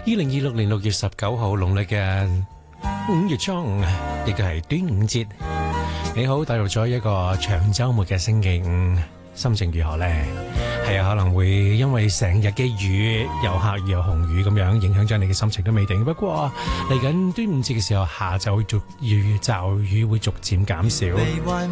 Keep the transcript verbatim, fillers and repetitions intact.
二零二六年六月十九號農曆嘅五月初五，亦都係端午節。你好，踏入咗一個長週末嘅星期五，心情如何呢？係啊，可能會因為成日嘅雨，又下雨又紅雨咁樣，影響咗你嘅心情都未定。不過嚟緊端午節嘅時候，下晝會逐雨驟雨會逐漸減少。